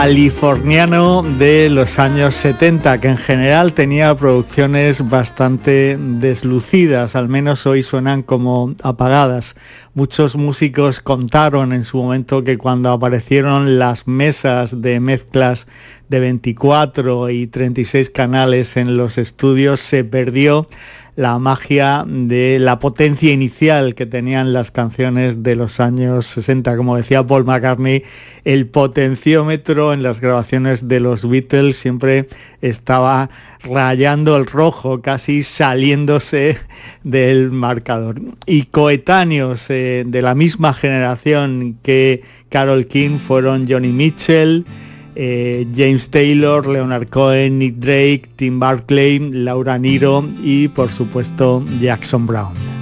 Californiano de los años 70, que en general tenía producciones bastante deslucidas, al menos hoy suenan como apagadas. Muchos músicos contaron en su momento que cuando aparecieron las mesas de mezclas de 24 y 36 canales en los estudios, se perdió la magia de la potencia inicial que tenían las canciones de los años 60. Como decía Paul McCartney, el potenciómetro en las grabaciones de los Beatles siempre estaba rayando el rojo, casi saliéndose del marcador. Y coetáneos de la misma generación que Carole King fueron Joni Mitchell, James Taylor, Leonard Cohen, Nick Drake, Tim Barclay, Laura Nyro y por supuesto Jackson Browne.